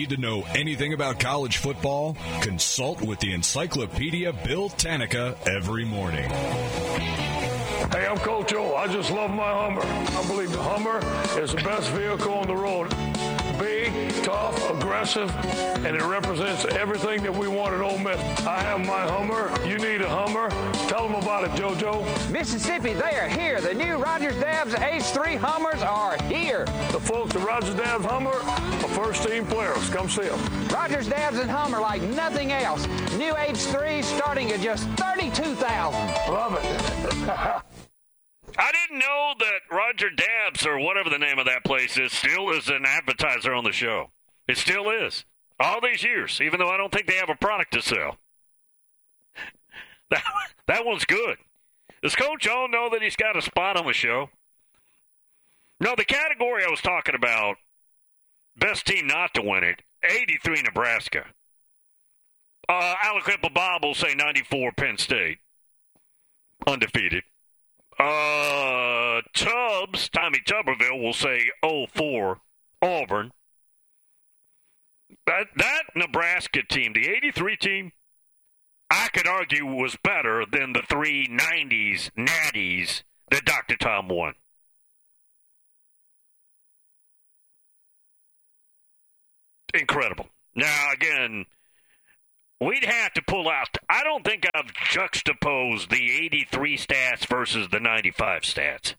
Need to know anything about college football? Consult with the Encyclopedia Bill Tanica every morning. Hey, I'm Coach O. I just love my Hummer. I believe the Hummer is the best vehicle on the road. Big, tough, aggressive, and it represents everything that we want at Ole Miss. I have my Hummer. You need a Hummer. Tell them about it, JoJo. Mississippi, they are here. The new Rogers Dabbs H3 Hummers are here. The folks at Rogers Dabbs Hummer are first-team players. Come see them. Rogers Dabbs and Hummer like nothing else. New H3 starting at just $32,000. Love it. I didn't know that Roger Dabbs, or whatever the name of that place is, still is an advertiser on the show. It still is. All these years, even though I don't think they have a product to sell. That one's good. Does Coach O know that he's got a spot on the show? No, the category I was talking about, best team not to win it, 83 Nebraska. Aliquippa Bob will say 94 Penn State. Undefeated. Tubbs, Tommy Tuberville will say 04 Auburn. That Nebraska team, the 83 team, I could argue was better than the 390s Natties that Dr. Tom won. Incredible. Now, again, we'd have to pull out. I don't think I've juxtaposed the 83 stats versus the 95 stats.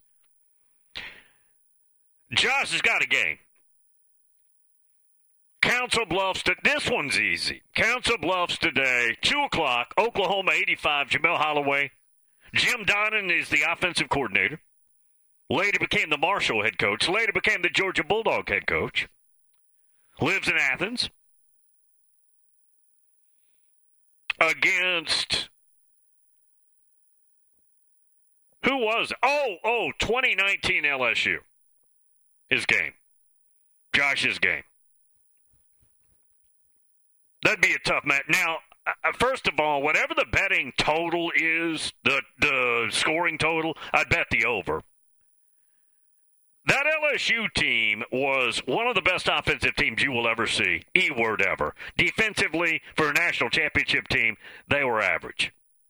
Josh has got a game. Council Bluffs. This one's easy. Council Bluffs today, 2 o'clock, Oklahoma 85, Jamel Holloway. Jim Donnan is the offensive coordinator. Later became the Marshall head coach. Later became the Georgia Bulldog head coach. Lives in Athens. Against, who was it? 2019 LSU. His game. Josh's game. That'd be a tough match. Now, first of all, whatever the betting total is, the scoring total, I'd bet the over. That LSU team was one of the best offensive teams you will ever see. E-word ever. Defensively, for a national championship team, they were average.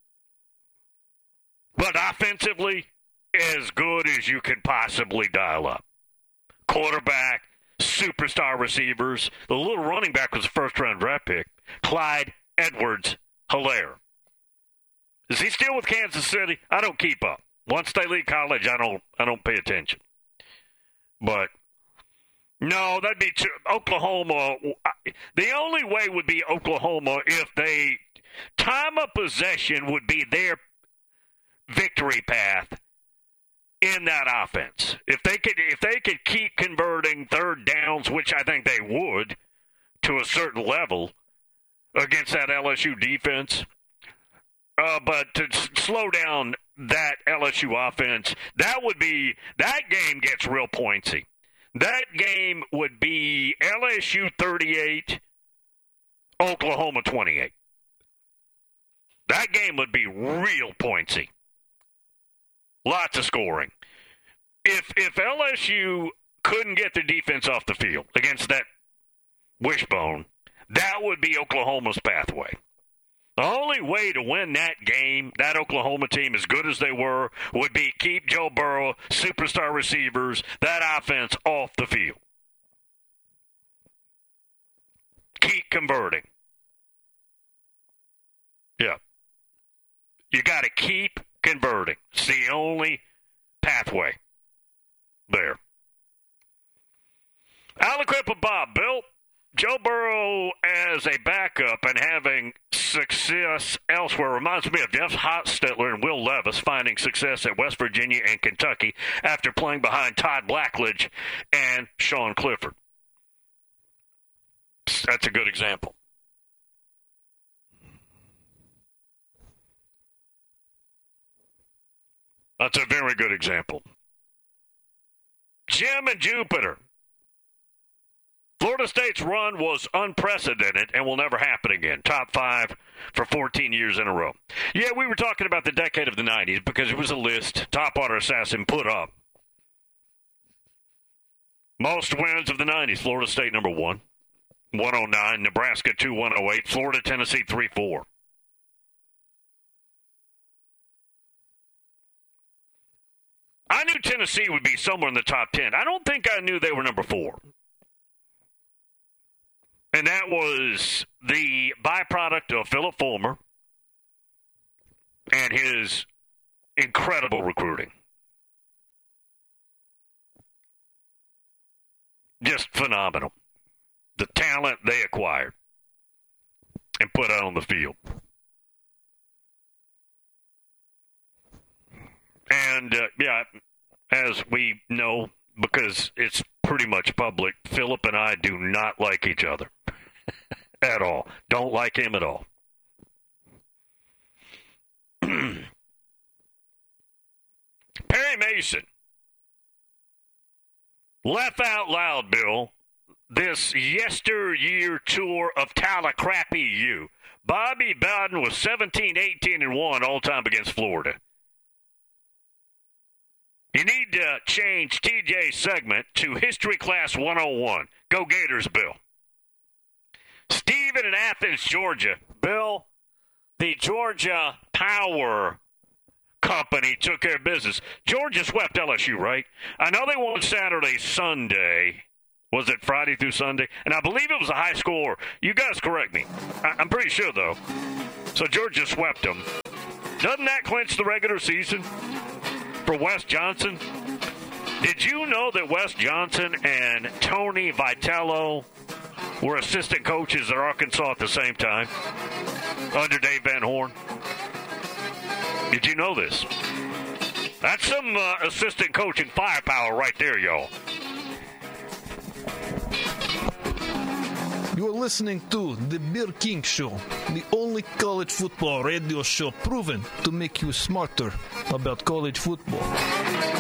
But offensively, as good as you could possibly dial up. Quarterback, superstar receivers. The little running back was a first-round draft pick. Clyde Edwards-Helaire. Is he still with Kansas City? I don't keep up. Once they leave college, I don't pay attention. But, no, that'd be Oklahoma. The only way would be Oklahoma if they, time of possession would be their victory path in that offense. If they could keep converting third downs, which I think they would, to a certain level against that LSU defense. But to slow down that LSU offense, that game gets real pointsy. That game would be LSU 38, Oklahoma 28. That game would be real pointsy. Lots of scoring. If LSU couldn't get their defense off the field against that wishbone, that would be Oklahoma's pathway. The only way to win that game, that Oklahoma team, as good as they were, would be keep Joe Burrow, superstar receivers, that offense off the field. Keep converting. Yeah. You got to keep converting. It's the only pathway there. Aliquippa Bob, Bill. Joe Burrow as a backup and having success elsewhere reminds me of Jeff Hostetler and Will Levis finding success at West Virginia and Kentucky after playing behind Todd Blackledge and Sean Clifford. That's a good example. That's a very good example. Jim and Jupiter. Florida State's run was unprecedented and will never happen again. Top 5 for 14 years in a row. Yeah, we were talking about the decade of the 90s because it was a list Top Water Assassin put up. Most wins of the 90s, Florida State number 1. 109, Nebraska 2, 108, Florida, Tennessee 3-4. I knew Tennessee would be somewhere in the top 10. I don't think I knew they were number 4. And that was the byproduct of Philip Fulmer and his incredible recruiting. Just phenomenal. The talent they acquired and put out on the field. And, as we know, because it's pretty much public, Philip and I do not like each other at all. Don't like him at all. Perry Mason. Laugh out loud, Bill. This yesteryear tour of Talacrappy U. Bobby Bowden was 17-18-1 all time against Florida. You need to change TJ's segment to History Class 101. Go Gators, Bill. Steven in Athens, Georgia. Bill, the Georgia Power Company took care of business. Georgia swept LSU, right? I know they won Saturday, Sunday. Was it Friday through Sunday? And I believe it was a high score. You guys correct me. I'm pretty sure, though. So Georgia swept them. Doesn't that clinch the regular season for Wes Johnson? Did you know that Wes Johnson and Tony Vitello were assistant coaches at Arkansas at the same time under Dave Van Horn? Did you know this? That's some assistant coaching firepower right there, y'all. You are listening to The Bill King Show, the only college football radio show proven to make you smarter about college football.